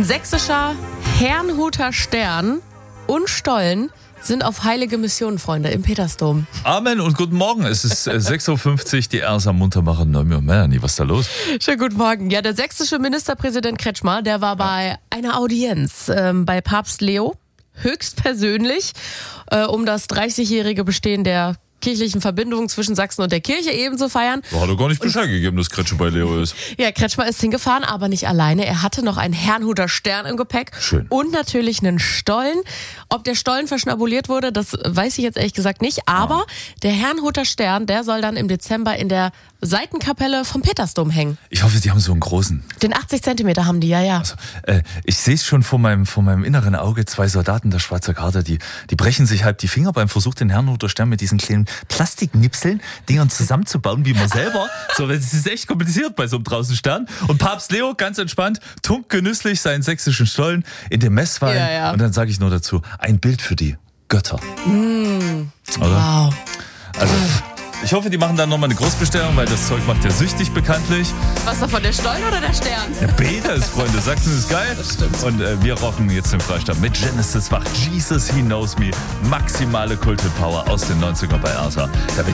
Ein sächsischer Herrnhuter Stern und Stollen sind auf heilige Mission, Freunde, im Petersdom. Amen und guten Morgen. Es ist 6.50 Uhr, die Ersa Muntermacher, Noemi und Melanie. Was ist da los? Schönen guten Morgen. Ja, der sächsische Ministerpräsident Kretschmer, der war bei einer Audienz bei Papst Leo, höchstpersönlich, um das 30-jährige Bestehen der kirchlichen Verbindung zwischen Sachsen und der Kirche eben zu feiern. Da hat er gar nicht Bescheid gegeben, dass Kretschmer bei Leo ist. Ja, Kretschmer ist hingefahren, aber nicht alleine. Er hatte noch einen Herrnhuter Stern im Gepäck. Schön. Und natürlich einen Stollen. Ob der Stollen verschnabuliert wurde, das weiß ich jetzt ehrlich gesagt nicht. Aber der Herrnhuter Stern, der soll dann im Dezember in der Seitenkapelle vom Petersdom hängen. Ich hoffe, die haben so einen großen. Den 80 Zentimeter haben die, ja. Also, ich sehe es schon vor meinem inneren Auge, 2 Soldaten der Schweizer Garde, die brechen sich halb die Finger beim Versuch, den Herrnhuter Stern mit diesen kleinen Plastiknipseln, Dingern zusammenzubauen, wie man selber. So, es ist echt kompliziert bei so einem draußen Stern. Und Papst Leo, ganz entspannt, tunkt genüsslich seinen sächsischen Stollen in den Messwein. Ja. Und dann sage ich nur dazu, ein Bild für die Götter. Oder? Wow. Also, ich hoffe, die machen dann nochmal eine Großbestellung, weil das Zeug macht ja süchtig bekanntlich. Was davon, der Stollen oder der Stern? Ja, beides, Freunde. Sachsen ist geil. Das stimmt. Und wir rocken jetzt den Freistaat mit Genesis Wach. Jesus, He Knows Me. Maximale Kultpower aus den 90ern bei Ersa. Da bin